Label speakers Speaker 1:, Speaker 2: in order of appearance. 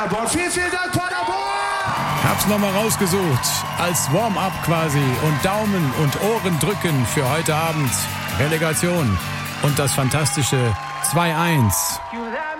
Speaker 1: Paderborn. Vielen, vielen Dank, Paderborn!
Speaker 2: Hab's nochmal rausgesucht. Als Warm-up quasi. Und Daumen und Ohren drücken für heute Abend. Relegation. Und das fantastische 2-1.